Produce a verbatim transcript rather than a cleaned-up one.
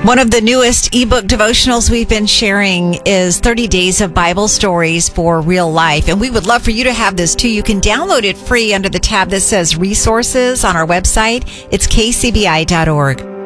One of the newest ebook devotionals we've been sharing is thirty days of Bible stories for real life. And we would love for you to have this too. You can download it free under the tab that says resources on our website. It's k c b i dot org.